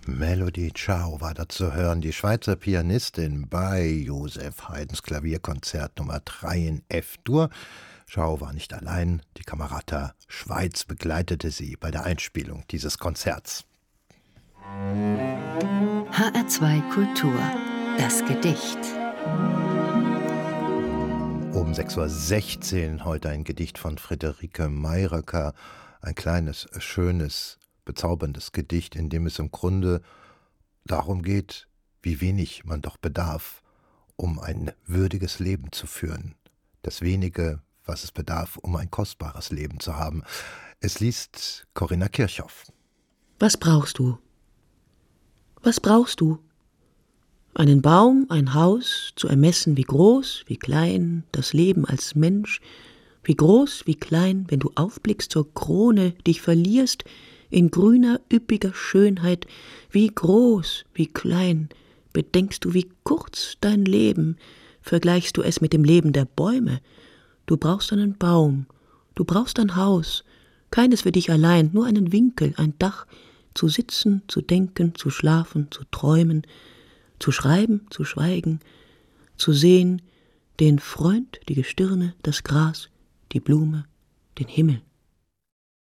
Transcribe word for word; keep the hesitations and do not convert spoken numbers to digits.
Melody Ciao war da zu hören, die Schweizer Pianistin bei Joseph Haydns Klavierkonzert Nummer drei in F-Dur. Ciao war nicht allein, die Camerata Schweiz begleitete sie bei der Einspielung dieses Konzerts. H R zwei Kultur, das Gedicht. Um sechs Uhr sechzehn heute ein Gedicht von Friederike Mayröcker, ein kleines, schönes, bezauberndes Gedicht, in dem es im Grunde darum geht, wie wenig man doch bedarf, um ein würdiges Leben zu führen. Das wenige, was es bedarf, um ein kostbares Leben zu haben. Es liest Corinna Kirchhoff. Was brauchst du? Was brauchst du? Einen Baum, ein Haus, zu ermessen, wie groß, wie klein, das Leben als Mensch, wie groß, wie klein, wenn du aufblickst zur Krone, dich verlierst in grüner, üppiger Schönheit, wie groß, wie klein, bedenkst du, wie kurz dein Leben, vergleichst du es mit dem Leben der Bäume. Du brauchst einen Baum, du brauchst ein Haus, keines für dich allein, nur einen Winkel, ein Dach, zu sitzen, zu denken, zu schlafen, zu träumen, zu schreiben, zu schweigen, zu sehen, den Freund, die Gestirne, das Gras, die Blume, den Himmel.